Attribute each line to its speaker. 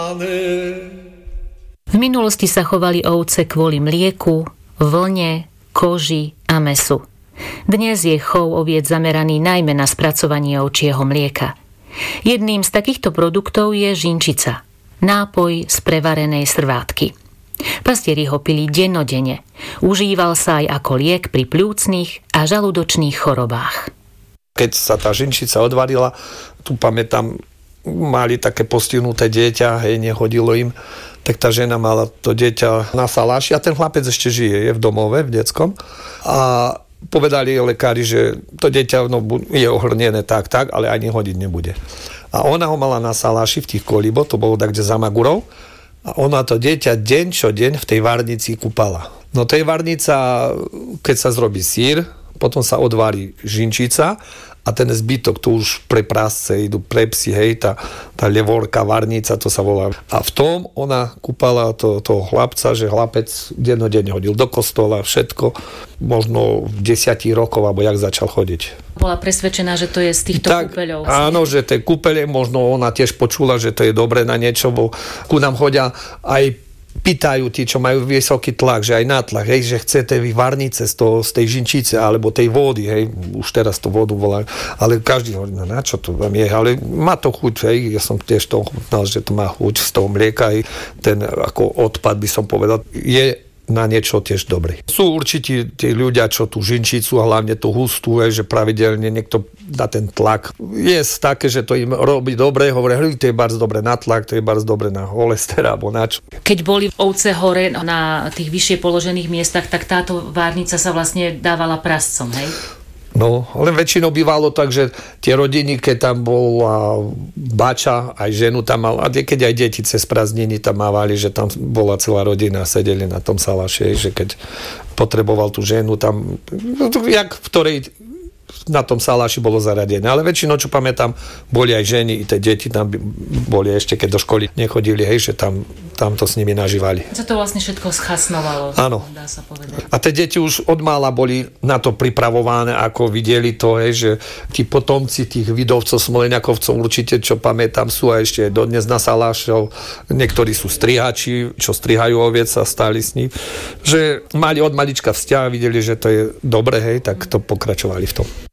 Speaker 1: V minulosti sa chovali ovce kvôli mlieku, vlne, koži a mäsu. Dnes je chov oviec zameraný najmä na spracovanie ovčieho mlieka. Jedným z takýchto produktov je žinčica, nápoj z prevarenej srvátky. Pastieri ho pili dennodenne. Užíval sa aj ako liek pri pľúcnych a žalúdočných chorobách.
Speaker 2: Keď sa tá žinčica odvarila, tu pamätám, mali také postihnuté dieťa, hej, nehodilo im, tak tá žena mala to dieťa na saláši a ten chlapec ešte žije, je v domove, v detskom. A povedali lekári, že to dieťa je ohrnené tak, ale ani hodiť nebude. A ona ho mala na saláši v tých kolíboch, to bolo tak, kde za Magurou. A ona to dieťa deň čo deň v tej varnici kúpala. No tej varnica, keď sa zrobí sír, potom sa odvarí žinčica a ten zbytok tu už pre prasce idú pre psy, hej, tá levorka, varnica, to sa volá. A v tom ona kúpala toho chlapca, že chlapec dennodenne hodil do kostola, všetko, možno v 10 rokov, alebo jak začal chodiť.
Speaker 1: Bola presvedčená, že to je z týchto kúpeľov.
Speaker 2: Áno, že tie kúpeľe, možno ona tiež počula, že to je dobre na niečo, bo ku nám chodia aj pýtajú tí, čo majú vysoký tlak, že aj nátlak, hej, že chcete vy varnice z tej žinčice, alebo tej vody, hej, už teraz to vodu volajú, ale každý hovorí, no na čo to vám je, ale má to chuť, hej, ja som tiež to chutnal, že to má chuť z toho mlieka, hej, ten ako odpad by som povedal, je na niečo tiež dobrý. Sú určite tí ľudia, čo tú žinčicu a hlavne tú hustú, že pravidelne niekto dá ten tlak. Je také, že to im robí dobre, hovoria, to je bardzo dobre na tlak, to je bardzo dobre na cholesterol alebo na čo.
Speaker 1: Keď boli ovce hore na tých vyššie položených miestach, tak táto várnica sa vlastne dávala prascom, hej?
Speaker 2: No, ale väčšinou bývalo tak, že tie rodiny, keď tam bola bača, aj ženu tam mal, a keď aj deti cez prázdniny tam mávali, že tam bola celá rodina, sedeli na tom salaši, že keď potreboval tú ženu tam, jak v ktorej na tom saláši bolo zaradené. Ale väčšinou, čo pamätám, boli aj ženy, i tie deti tam boli ešte, keď do školy nechodili, hej, že tam to s nimi nažívali.
Speaker 1: Sa to vlastne všetko schasnovalo,
Speaker 2: áno.
Speaker 1: Dá sa povedať.
Speaker 2: A tie deti už od mála boli na to pripravované, ako videli to, hej, že tí potomci tých vidovcov, smoleniakovcov určite, čo pamätám, sú aj ešte dodnes na salášov. Niektorí sú strihači, čo strihajú oviec a stáli s ním. Že mali od malička vzťah, videli, že to je dobre, hej, tak to pokračovali v tom.